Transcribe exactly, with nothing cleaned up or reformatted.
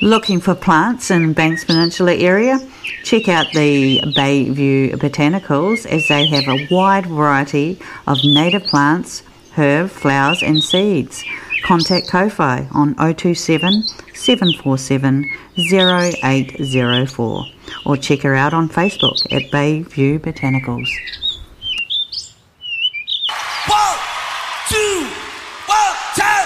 Looking for plants in Banks Peninsula area? Check out the Bayview Botanicals, as they have a wide variety of native plants, herb, flowers and seeds. Contact Ko-Fi on oh two seven, seven four seven, oh eight oh four or check her out on Facebook at Bayview Botanicals.